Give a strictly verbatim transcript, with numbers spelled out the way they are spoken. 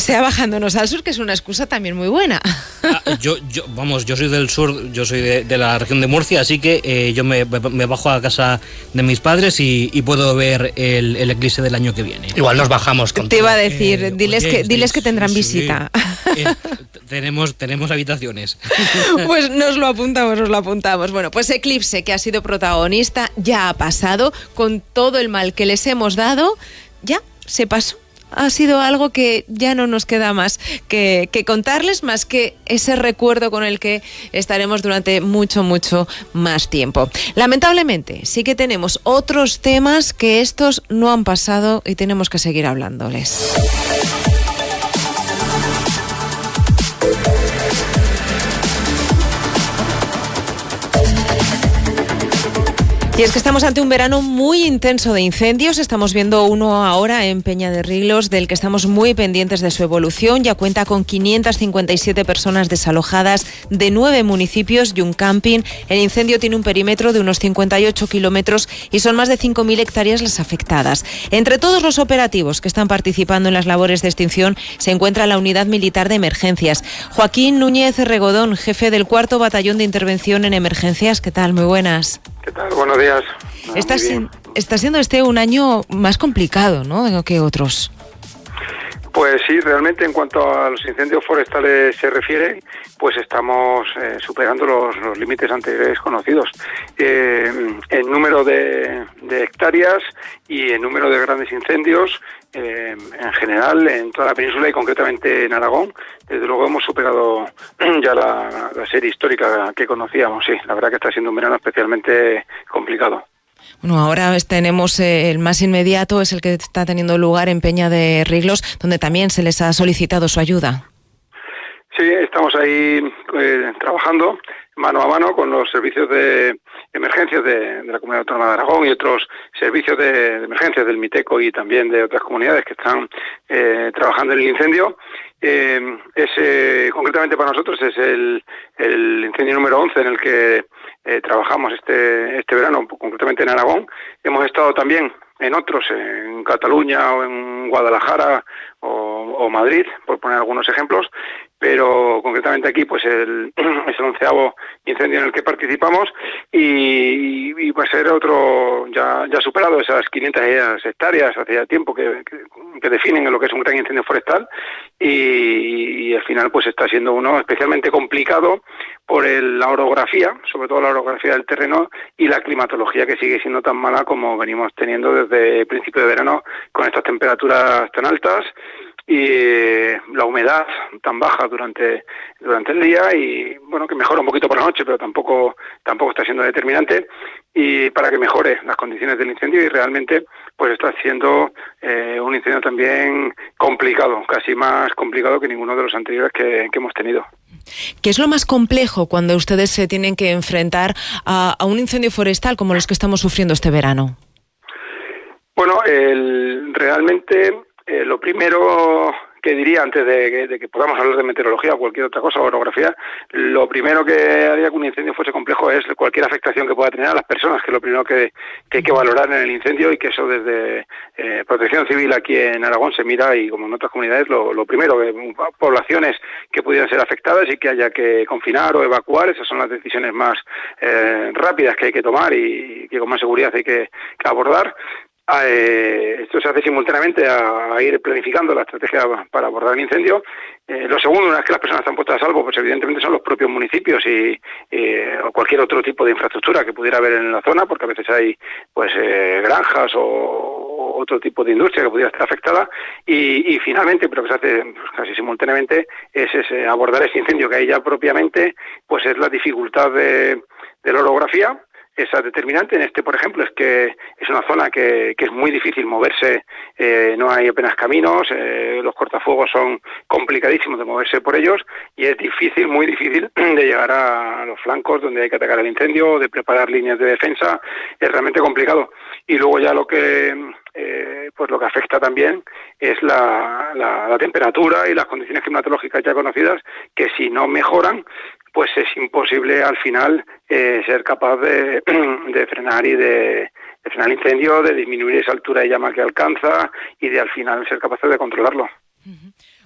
sea bajándonos al sur, que es una excusa también muy buena. Ah, yo, yo, vamos, yo soy del sur, yo soy de, de la región de Murcia, así que eh, yo me, me bajo a casa de mis padres y, y puedo ver el, el eclipse del año que viene. Igual nos bajamos con Te iba a decir, Eh, diles, oye, que, diles que sí, tendrán sí, visita. Eh, tenemos, tenemos habitaciones. Pues nos lo apuntamos, nos lo apuntamos. Bueno, pues eclipse que ha sido protagonista, ya ha pasado, con todo el mal que les hemos dado, ya se pasó. Ha sido algo que ya no nos queda más que, que contarles, más que ese recuerdo con el que estaremos durante mucho, mucho más tiempo. Lamentablemente, sí que tenemos otros temas que estos no han pasado y tenemos que seguir hablándoles. Y es que estamos ante un verano muy intenso de incendios. Estamos viendo uno ahora en Peña de Riglos, del que estamos muy pendientes de su evolución. Ya cuenta con quinientas cincuenta y siete personas desalojadas de nueve municipios y un camping. El incendio tiene un perímetro de unos cincuenta y ocho kilómetros y son más de cinco mil hectáreas las afectadas. Entre todos los operativos que están participando en las labores de extinción se encuentra la Unidad Militar de Emergencias. Joaquín Núñez Regodón, jefe del cuarto Batallón de Intervención en Emergencias. ¿Qué tal? Muy buenas. ¿Qué tal? Buenos días. Ah, está, sin, está siendo este un año más complicado, ¿no?, que otros. Pues sí, realmente en cuanto a los incendios forestales se refiere, pues estamos eh, superando los, los límites anteriores conocidos. Eh, en número de, de hectáreas y en número de grandes incendios, eh, en general en toda la península y concretamente en Aragón, desde luego hemos superado ya la, la serie histórica que conocíamos. Sí, la verdad que está siendo un verano especialmente complicado. Bueno, ahora tenemos eh, el más inmediato, es el que está teniendo lugar en Peña de Riglos, donde también se les ha solicitado su ayuda. Sí, estamos ahí eh, trabajando mano a mano con los servicios de emergencias de, de la Comunidad Autónoma de Aragón y otros servicios de, de emergencias del MITECO y también de otras comunidades que están eh, trabajando en el incendio. Eh, es, eh, concretamente para nosotros es el, el incendio número once en el que eh, trabajamos este, este verano, concretamente en Aragón. Hemos estado también en otros, en Cataluña o en Guadalajara o, o Madrid, por poner algunos ejemplos, pero concretamente aquí pues el, es el onceavo incendio en el que participamos y, y va a ser otro ya, ya superado esas quinientas hectáreas hace ya tiempo que, que, que definen lo que es un gran incendio forestal y, y al final pues está siendo uno especialmente complicado por el, la orografía, sobre todo la orografía del terreno y la climatología que sigue siendo tan mala como venimos teniendo desde el principio de verano con estas temperaturas tan altas y la humedad tan baja durante durante el día y bueno que mejora un poquito por la noche pero tampoco tampoco está siendo determinante y para que mejore las condiciones del incendio y realmente pues está siendo eh, un incendio también complicado, casi más complicado que ninguno de los anteriores que, que hemos tenido. ¿Qué es lo más complejo cuando ustedes se tienen que enfrentar a, a un incendio forestal como los que estamos sufriendo este verano? Bueno, el, realmente eh, lo primero que diría antes de, de que podamos hablar de meteorología o cualquier otra cosa, o orografía, lo primero que haría que un incendio fuese complejo es cualquier afectación que pueda tener a las personas, que es lo primero que, que hay que valorar en el incendio y que eso desde eh, Protección Civil aquí en Aragón se mira y como en otras comunidades lo, lo primero, eh, poblaciones que pudieran ser afectadas y que haya que confinar o evacuar, esas son las decisiones más eh, rápidas que hay que tomar y que con más seguridad hay que, que abordar. Eh, esto se hace simultáneamente a, a ir planificando la estrategia para abordar el incendio. Eh, lo segundo, una vez que las personas están puestas a salvo, pues evidentemente son los propios municipios y eh, o cualquier otro tipo de infraestructura que pudiera haber en la zona, porque a veces hay pues eh, granjas o, o otro tipo de industria que pudiera estar afectada. Y, y finalmente, pero que se hace pues, casi simultáneamente, es ese, abordar ese incendio que hay ya propiamente, pues es la dificultad de, de la orografía. Esa determinante en este, por ejemplo, es que es una zona que, que es muy difícil moverse, eh, no hay apenas caminos, eh, los cortafuegos son complicadísimos de moverse por ellos y es difícil, muy difícil de llegar a los flancos donde hay que atacar el incendio, de preparar líneas de defensa, es realmente complicado. Y luego ya lo que eh, pues lo que afecta también es la, la, la temperatura y las condiciones climatológicas ya conocidas, que si no mejoran, pues es imposible al final eh, ser capaz de, de frenar y de, de frenar el incendio, de disminuir esa altura de llama que alcanza y de al final ser capaces de controlarlo. Uh-huh.